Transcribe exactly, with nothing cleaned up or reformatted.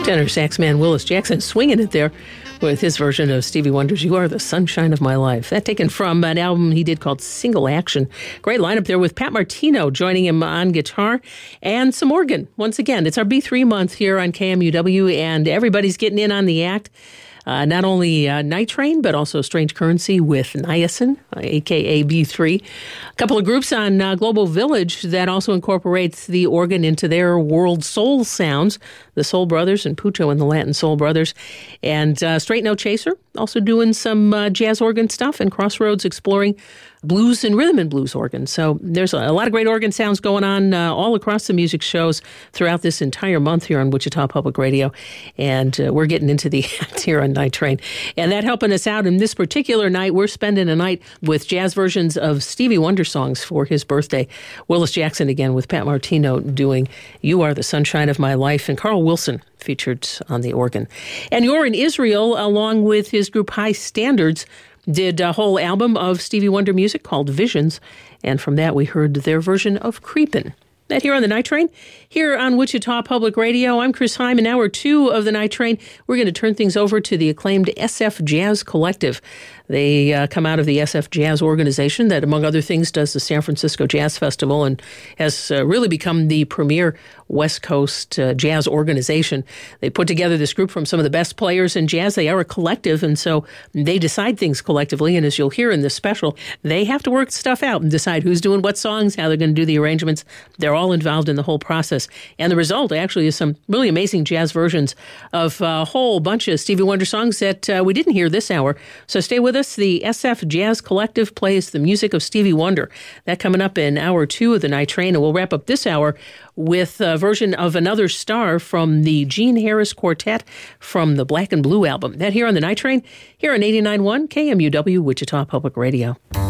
Tenor sax man Willis Jackson swinging it there with his version of Stevie Wonder's You Are the Sunshine of My Life. That taken from an album he did called Single Action. Great lineup there with Pat Martino joining him on guitar and some organ. Once again, it's our B three month here on K M U W, and everybody's getting in on the act. Uh, not only uh, Night Train, but also Strange Currency with Niacin, uh, a k a. B three. A couple of groups on uh, Global Village that also incorporates the organ into their world soul sounds. The Soul Brothers and Pucho and the Latin Soul Brothers. And uh, Straight No Chaser, also doing some uh, jazz organ stuff, and Crossroads exploring blues and rhythm and blues organ. So there's a, a lot of great organ sounds going on uh, all across the music shows throughout this entire month here on Wichita Public Radio. And uh, we're getting into the act here on Night Train. And that helping us out in this particular night, we're spending a night with jazz versions of Stevie Wonder songs for his birthday. Willis Jackson again with Pat Martino doing You Are the Sunshine of My Life, and Carl Wilson featured on the organ. And you're in Israel, along with his group High Standards, did a whole album of Stevie Wonder music called Visions, and from that we heard their version of Creepin'. That here on the Night Train, here on Wichita Public Radio. I'm Chris Heim, and hour two of the Night Train, we're going to turn things over to the acclaimed S F Jazz Collective. They uh, come out of the S F Jazz organization that, among other things, does the San Francisco Jazz Festival and has uh, really become the premier West Coast uh, jazz organization. They put together this group from some of the best players in jazz. They are a collective, and so they decide things collectively. And as you'll hear in this special, they have to work stuff out and decide who's doing what songs, how they're going to do the arrangements. They're all involved in the whole process. And the result actually is some really amazing jazz versions of a whole bunch of Stevie Wonder songs that uh, we didn't hear this hour. So stay with us. The S F Jazz Collective plays the music of Stevie Wonder. That coming up in hour two of the Night Train. And we'll wrap up this hour with a version of Another Star from the Gene Harris Quartet from the Black and Blue album. That here on the Night Train, here on eighty-nine point one K M U W, Wichita Public Radio.